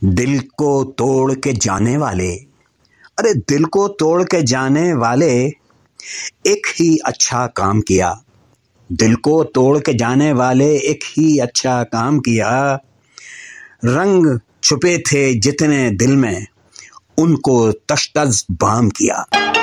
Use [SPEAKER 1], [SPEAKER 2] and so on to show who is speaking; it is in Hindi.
[SPEAKER 1] दिल को तोड़ के जाने वाले, अरे दिल को तोड़ के जाने वाले एक ही अच्छा काम किया। दिल को तोड़ के जाने वाले एक ही अच्छा काम किया। रंग छुपे थे जितने दिल में, उनको तश्तज़ बाम किया।